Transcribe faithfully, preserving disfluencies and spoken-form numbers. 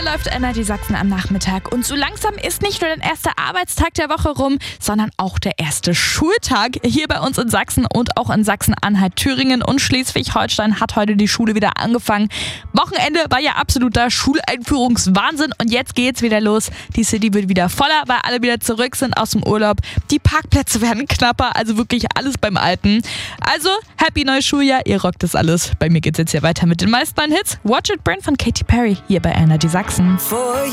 läuft Energy Sachsen am Nachmittag und so langsam ist nicht nur der erste Arbeitstag der Woche rum, sondern auch der erste Schultag hier bei uns in Sachsen und auch in Sachsen-Anhalt, Thüringen und Schleswig-Holstein hat heute die Schule wieder angefangen. Wochenende war ja absoluter Schuleinführungswahnsinn und jetzt geht's wieder los. Die City wird wieder voller, weil alle wieder zurück sind aus dem Urlaub. Die Parkplätze werden knapper, also wirklich alles beim Alten. Also, happy neues Schuljahr, ihr rockt das alles. Bei mir geht's jetzt hier weiter mit den meisten Hits. Watch It Burn von Katy Perry hier bei Energy Sachsen.